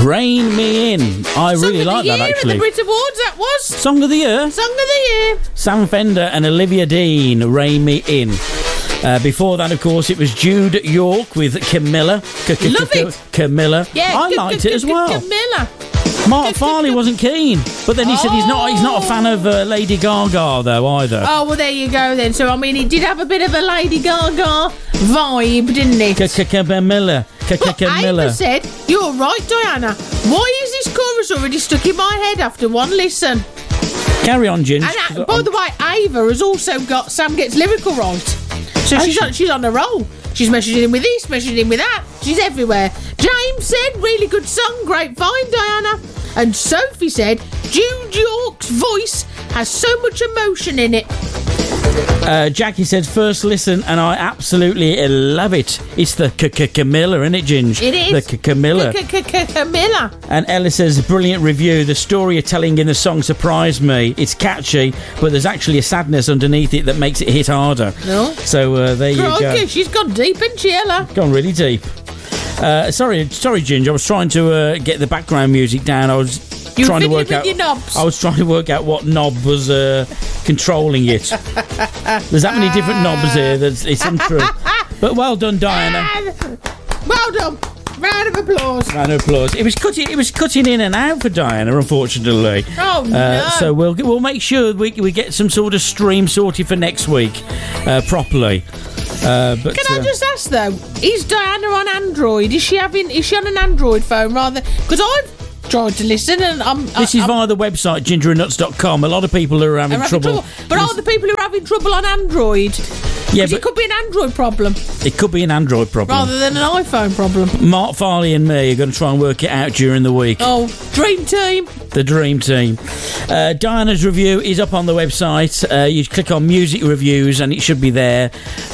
Rain Me In. I really like that, actually. At the Brit Awards, that was. Song of the Year. Song of the Year. Sam Fender and Olivia Dean, Rain Me In. Before that, of course, it was Jude York with Camilla. Love it. Camilla. Yeah, I liked it as well. Camilla. Mark Farley wasn't keen, but then he said he's not a fan of Lady Gaga though either. Oh well, there you go then. So I mean, it did have a bit of a Lady Gaga vibe, didn't it? Camilla. But Ava said, "You're right, Diana. Why is this chorus already stuck in my head after one listen?" Carry on, Ginge. And by the way, Ava has also got Sam Gets Lyrical right, so she's on a roll. She's messaging in with this, messaging in with that. She's everywhere. James said, really good song, great find, Diana. And Sophie said, Jude York's voice has so much emotion in it. Jackie said, first listen, and I absolutely love it. It's the Camilla, isn't it, Ginge? It is. The Camilla. Camilla. And Ella says, brilliant review. The story you're telling in the song surprised me. It's catchy, but there's actually a sadness underneath it that makes it hit harder. No. So there you go. She's gone deep, isn't she, Ella? Gone really deep. Sorry, Ginge. I was trying to get the background music down. I was trying to work out. Your knobs. I was trying to work out what knob was controlling it. There's that many different knobs here. It's untrue. But well done, Diana. Well done. Round of applause. Round of applause. It was cutting in and out for Diana, unfortunately. Oh no. So we'll make sure we get some sort of stream sorted for next week properly. But can I just ask though, is Diana on Android? Is she on an Android phone rather? Because I've tried to listen and this is via the website gingerandnuts.com. A lot of people are having trouble. But are the people who are having trouble on Android? Yeah, but it could be an Android problem. It could be an Android problem rather than an iPhone problem. Mark Farley and me are going to try and work it out during the week. Oh, dream team. The dream team. Diana's review is up on the website. You click on music reviews and it should be there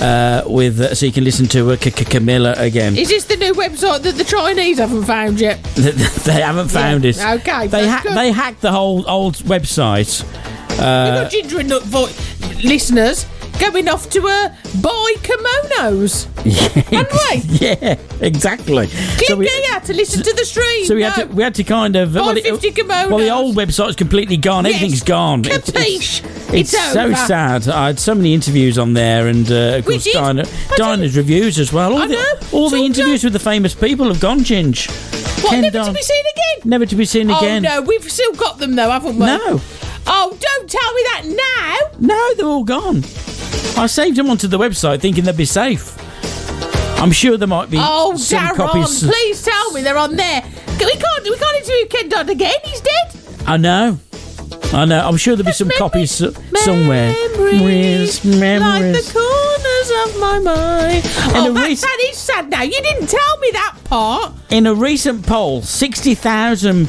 so you can listen to Camilla again. Is this the new website that the Chinese haven't found yet? They haven't found it. Okay, they hacked the whole old website. We've got Ginger and Nut listeners going off to buy kimonos. Haven't we? Yeah, exactly. Click here to listen to the stream. So we had to kind of buy 50 kimonos. Well, the old website's completely gone. Yes. Everything's gone. Capiche. It's so over. sad. I had so many interviews on there, and of course Diana's reviews as well. All the interviews with the famous people have gone, Ginge. What? Never to be seen again? Never to be seen again. Oh no, we've still got them though, haven't we? No. Oh, don't tell me that now. No, they're all gone. I saved them onto the website thinking they'd be safe. I'm sure there might be some copies. Please tell me they're on there. We can't interview Ken Dodd again. He's dead. I know. I'm sure there'll be some copies somewhere. Memories. Like the corners of my mind. That is sad now. You didn't tell me that part. In a recent poll, 60,000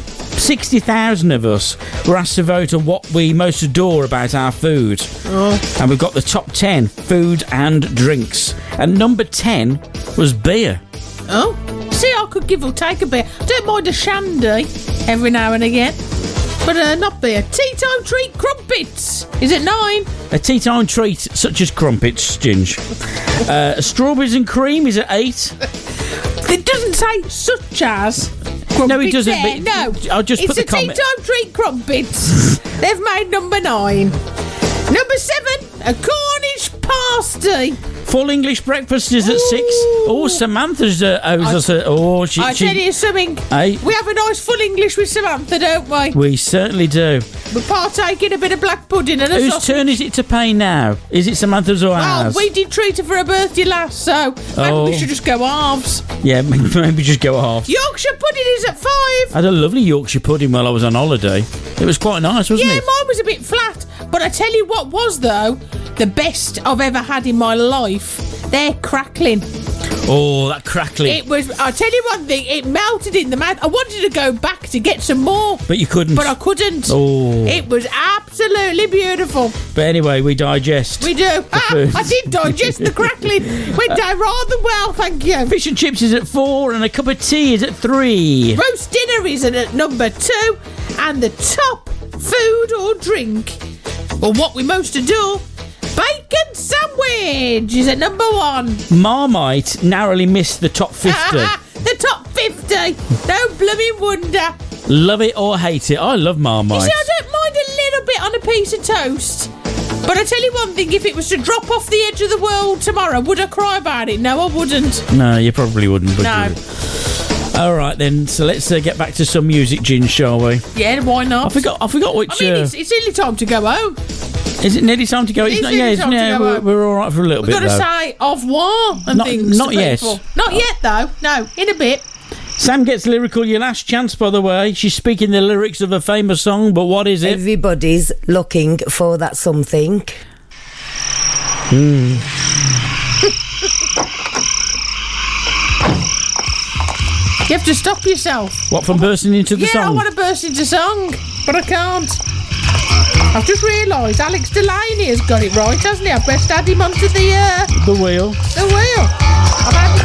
of us were asked to vote on what we most adore about our food. And we've got the top 10 food and drinks. And number 10 was beer. Oh, see, I could give or take a beer. I don't mind a shandy every now and again. But not beer. Tea time treat crumpets. Is it 9? A tea time treat such as crumpets, Ginge. Strawberries and cream is at 8. It doesn't say such as. No, it doesn't. But no, I'll just put the comment. It's a tea time treat crumpets. They've made number 9. Number 7, a Cornish pasty. Full English breakfast is at 6. Oh, Samantha's owes us a... I tell you something. Hey? We have a nice full English with Samantha, don't we? We certainly do. We partake in a bit of black pudding and a Whose sausage. turn is it to pay now? Is it Samantha's or ours? Well, we did treat her for her birthday last, so maybe we should just go halves. Yeah, maybe just go halves. Yorkshire pudding is at 5. I had a lovely Yorkshire pudding while I was on holiday. It was quite nice, wasn't it? Yeah, mine was a bit flat. But I tell you what was, though, the best I've ever had in my life. They're crackling. Oh, that crackling. It was, I'll tell you one thing, it melted in the mouth. I wanted to go back to get some more. But you couldn't. But I couldn't. Oh. It was absolutely beautiful. But anyway, we digest. We do. I did digest the crackling. Went down rather well, thank you. Fish and chips is at 4 and a cup of tea is at 3. Roast dinner is at number 2. And the top food or drink, or what we most adore, bacon sandwich is at number 1. Marmite narrowly missed the top 50. The top 50. tasty. No blooming wonder. Love it or hate it. I love Marmite. You see, I don't mind a little bit on a piece of toast. But I tell you one thing, if it was to drop off the edge of the world tomorrow, would I cry about it? No, I wouldn't. No, you probably wouldn't. Would No. you? All right, then. So let's get back to some music, Gin, shall we? Yeah, why not? I forgot which... I mean, it's nearly time to go home. Is it nearly time to go? It's not nearly yet. time to go home. We're all right for a little We've bit, got to though. say au revoir and Not- things not to yet. people. Not yet, though. No, in a bit. Sam gets lyrical. Your last chance, by the way. She's speaking the lyrics of a famous song, but what is it? Everybody's looking for that something. You have to stop yourself. What, from bursting into the I song? want to burst into song, but I can't. I've just realised Alex Delaney has got it right, hasn't he? I've best add him onto the The wheel. wheel. I've had